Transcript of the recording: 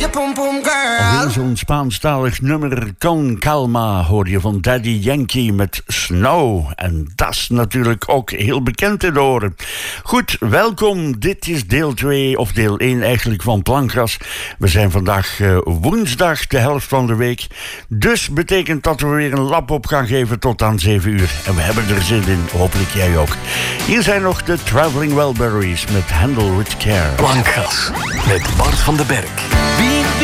pum pum girl. Alweer zo'n Spaanstalig nummer, Con Calma, hoor je van Daddy Yankee met Snow. En dat is natuurlijk ook heel bekend te horen. Goed, welkom. Dit is deel 2, of deel 1 eigenlijk, van Plankras. We zijn vandaag woensdag, de helft van de week. Dus betekent dat we weer een lap op gaan geven tot aan 7 uur. En we hebben er zin in, hopelijk jij ook. Hier zijn nog de Traveling Wilburys met Handle with Care. Plankras met Bart van den Berg.